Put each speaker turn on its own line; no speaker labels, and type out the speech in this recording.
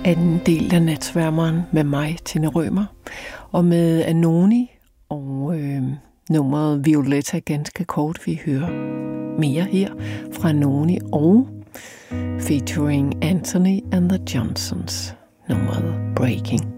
anden del af Natsværmeren med mig, Tina Rømer, og med Anoni og nummeret Violetta ganske kort. Vi hører mere her fra Anoni og featuring Anthony and the Johnsons, nummeret Breaking.